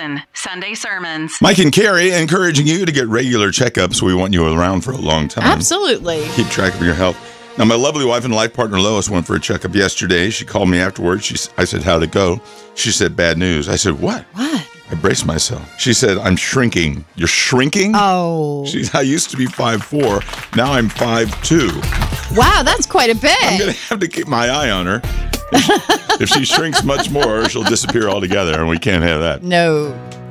Listen Sunday sermons. Mike and Carrie encouraging you to get regular checkups. We want you around for a long time. Absolutely. Keep track of your health. Now, my lovely wife and life partner Lois went for a checkup yesterday. She called me afterwards. I said, how'd it go? She said, bad news. I said, what? What? I braced myself. She said, I'm shrinking. You're shrinking? Oh. I used to be 5'4". Now I'm 5'2". Wow, that's quite a bit. I'm going to have to keep my eye on her. If she shrinks much more, she'll disappear altogether, and we can't have that. No.